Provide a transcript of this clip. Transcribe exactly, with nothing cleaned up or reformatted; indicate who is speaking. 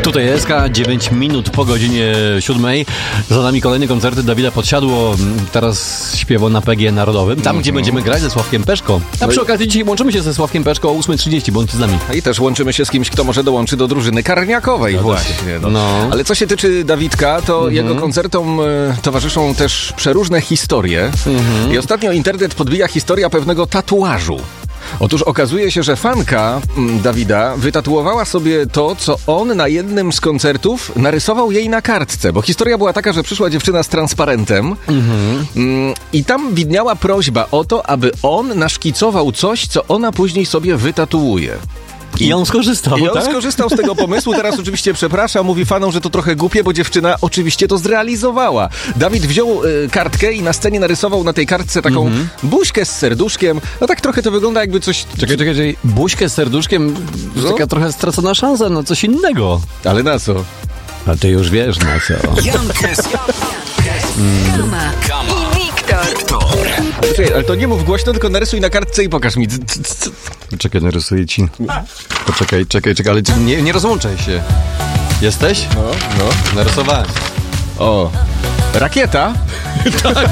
Speaker 1: Tutaj jest dziewięć minut po godzinie siódmej. Za nami kolejne koncerty Dawida Podsiadło. Teraz śpiewa na P G Narodowym. Tam, gdzie będziemy grać ze Sławkiem Peszko. A przy okazji dzisiaj łączymy się ze Sławkiem Peszko o ósma trzydzieści. Bądź z nami.
Speaker 2: I też łączymy się z kimś, kto może dołączy do drużyny karniakowej.
Speaker 1: No
Speaker 2: właśnie. No.
Speaker 1: No.
Speaker 2: Ale co się tyczy Dawidka, to
Speaker 1: Mhm.
Speaker 2: jego koncertom e, towarzyszą też przeróżne historie.
Speaker 1: Mhm.
Speaker 2: I ostatnio internet podbija historia pewnego tatuażu. Otóż okazuje się, że fanka mm, Dawida wytatuowała sobie to, co on na jednym z koncertów narysował jej na kartce, bo historia była taka, że przyszła dziewczyna z transparentem
Speaker 1: Mhm.
Speaker 2: mm, i tam widniała prośba o to, aby on naszkicował coś, co ona później sobie wytatuuje.
Speaker 1: I on skorzystał,
Speaker 2: I on
Speaker 1: tak?
Speaker 2: skorzystał z tego pomysłu, teraz oczywiście przepraszam, mówi fanom, że to trochę głupie, bo dziewczyna oczywiście to zrealizowała. Dawid wziął y, kartkę i na scenie narysował na tej kartce taką
Speaker 1: Mhm.
Speaker 2: buźkę z serduszkiem. No tak trochę to wygląda jakby coś...
Speaker 1: Czekaj, czekaj, czekaj. Buźkę z serduszkiem,
Speaker 2: No.
Speaker 1: taka trochę stracona szansa na coś innego.
Speaker 2: Ale na co?
Speaker 1: A ty już wiesz na co.
Speaker 3: Jankes,
Speaker 4: Kama i Wiktor.
Speaker 2: Czekaj, ale to nie mów głośno, tylko narysuj na kartce i pokaż mi. C- c- c-
Speaker 1: Czekaj, narysuję ci. Poczekaj, czekaj, czekaj, ale nie, nie rozłączaj się. Jesteś?
Speaker 2: No, no.
Speaker 1: Narysowałem.
Speaker 2: O, rakieta?